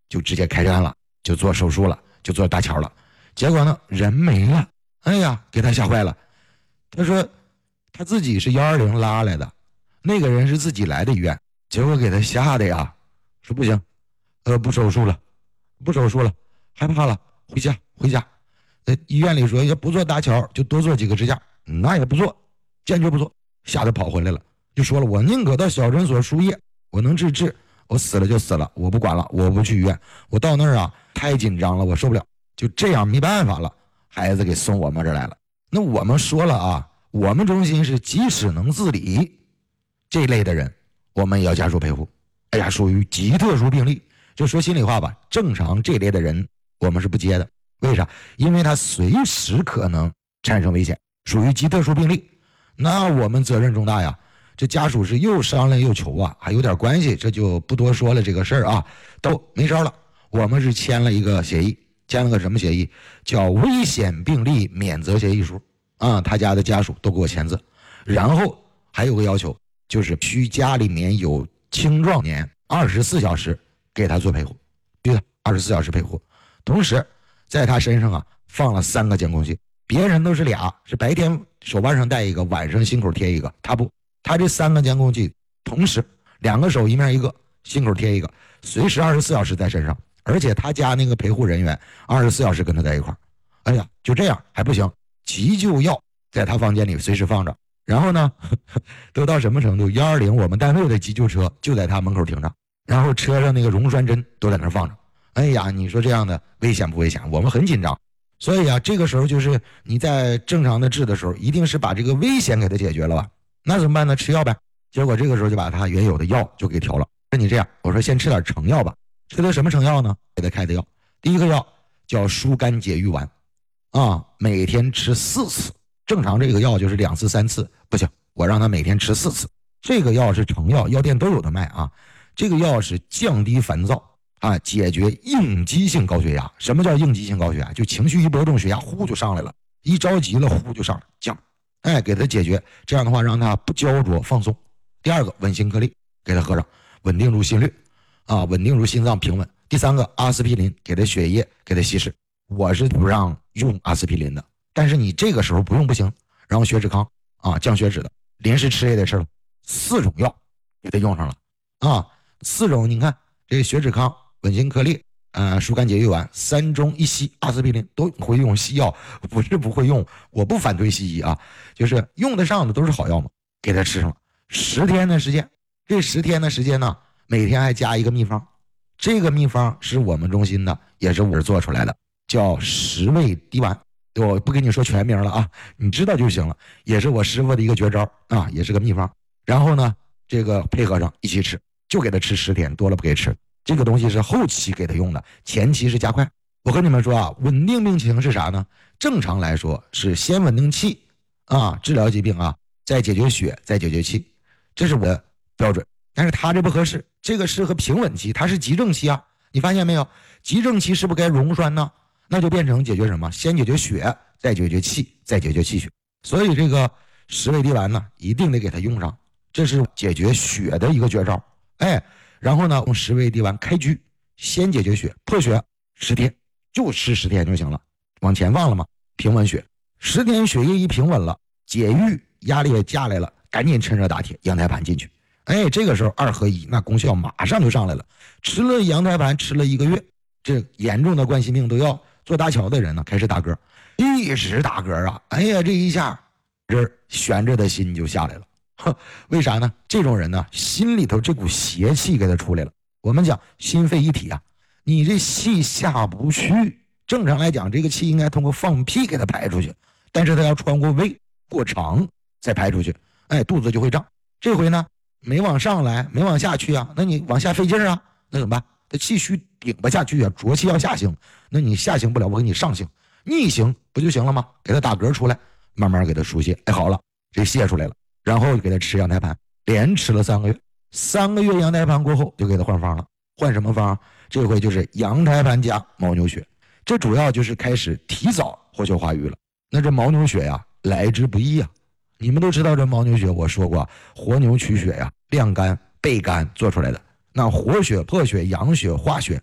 就直接开战了，就做手术了，就做搭桥了。结果呢，人没了，哎呀，给他吓坏了。他说他自己是120拉来的，那个人是自己来的医院，结果给他吓的呀，说不行，不手术了，害怕了，回家。医院里说要不做搭桥就多做几个支架，那也不做，坚决不做，吓得跑回来了，就说了我宁可到小诊所输液，我能治，我死了就死了，我不管了，我不去医院，我到那儿啊太紧张了，我受不了，就这样没办法了，孩子给送我们这儿来了。那我们说了啊，我们中心是即使能自理这类的人，我们也要家属陪护。哎呀，属于极特殊病例，就说心里话吧，正常这类的人我们是不接的。为啥？因为他随时可能产生危险，属于极特殊病例，那我们责任重大呀。这家属是又商量又求啊，还有点关系，这就不多说了这个事儿啊，都没招了。我们是签了一个协议，签了个什么协议？叫危险病例免责协议书啊，他家的家属都给我签字。然后还有个要求，就是需家里面有青壮年24小时给他做陪护，对的，24小时陪护。同时在他身上啊放了3个监控器，别人都是俩，是白天手腕上戴一个，晚上心口贴一个，他不，他这3个监控器同时2个手一面一个，心口贴一个，随时24小时在身上，而且他家那个陪护人员24小时跟他在一块儿。哎呀，就这样还不行，急救药在他房间里随时放着。然后呢，都到什么程度？120我们单位的急救车就在他门口停着，然后车上那个溶栓针都在那儿放着。哎呀，你说这样的危险不危险？我们很紧张。所以啊，这个时候就是你在正常的治的时候，一定是把这个危险给他解决了吧？那怎么办呢？吃药呗。结果这个时候就把他原有的药就给调了。那你这样，我说先吃点成药吧。吃的什么成药呢？给他开的药，第一个药叫疏肝解郁丸，啊，每天吃4次。正常这个药就是2次3次，不行，我让他每天吃4次。这个药是成药，药店都有的卖啊。这个药是降低烦躁啊，解决应激性高血压。什么叫应激性高血压？就情绪一波动，血压呼就上来了，一着急了呼就上来，降，哎，给他解决。这样的话让他不焦灼放松。第二个稳心颗粒给他喝上，稳定住心率啊，稳定住心脏平稳。第3个阿司匹林给他血液给他稀释。我是不让用阿司匹林的，但是你这个时候不用不行，然后血脂康啊，降血脂的临时吃也得吃了。4种药给他用上了啊，4种你看这血脂康、稳心颗粒、疏肝解郁丸3中1西，阿司匹林都会用西药，不是不会用，我不反对西医啊，就是用得上的都是好药嘛，给他吃上了。10天的时间，这10天的时间呢，每天还加一个秘方，这个秘方是我们中心的，也是我做出来的，叫10味滴丸。我不跟你说全名了啊，你知道就行了，也是我师傅的一个绝招啊，也是个秘方。然后呢，这个配合上一起吃，就给他吃10天，多了不给吃。这个东西是后期给他用的，前期是加快。我跟你们说啊，稳定病情是啥呢？正常来说是先稳定气啊，治疗疾病啊，再解决血，再解决气，这是我的标准。但是他这不合适，这个适合平稳期，他是急症期啊。你发现没有？急症期是不是该溶栓呢？那就变成解决什么？先解决血，再解决气，再解决气血。所以这个10味滴丸呢，一定得给他用上，这是解决血的一个绝招。哎，然后呢，用10味滴丸开局，先解决血，破血10天，就吃10天就行了。往前忘了吗？平稳血，10天血液一平稳了，解郁压力也下来了，赶紧趁热打铁，羊胎盘进去。哎，这个时候2合1，那功效马上就上来了。吃了羊胎盘，吃了1个月，这严重的冠心病都要做搭桥的人呢，开始打嗝，一直打嗝啊！哎呀，这一下，这悬着的心就下来了。为啥呢？这种人呢，心里头这股邪气给他出来了。我们讲心肺一体啊，你这气下不去，正常来讲，这个气应该通过放屁给他排出去，但是他要穿过胃，过肠再排出去，哎，肚子就会胀。这回呢，没往上来，没往下去啊，那你往下费劲啊，那怎么办？他气虚顶不下去啊，浊气要下行，那你下行不了，我给你上行，逆行不就行了吗？给他打嗝出来，慢慢给他输泄，哎，好了，这泄出来了，然后给他吃羊胎盘，连吃了3个月，3个月羊胎盘过后就给他换方了，换什么方？这回就是羊胎盘加牦牛血，这主要就是开始提早活血化瘀了。那这牦牛血呀，来之不易啊，你们都知道这牦牛血，我说过，活牛取血呀，晾干、焙干做出来的。那活血、破血、养血、化血